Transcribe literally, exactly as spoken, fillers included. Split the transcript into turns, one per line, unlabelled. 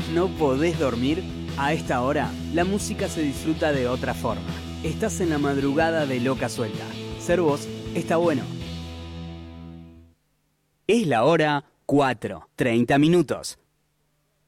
¿No podés dormir? A esta hora, la música se disfruta de otra forma. Estás en la madrugada de Loca Suelta. Ser vos está bueno. Es la hora cuatro, treinta minutos.